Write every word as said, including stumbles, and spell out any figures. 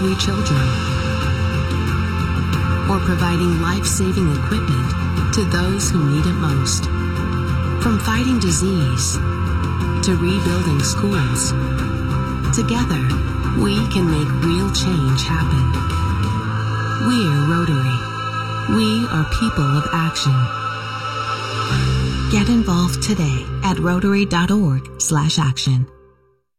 hungry children, or providing life-saving equipment to those who need it most. From fighting disease to rebuilding schools, together we can make real change happen. We're Rotary. We are people of action. Get involved today at rotary dot org slash action.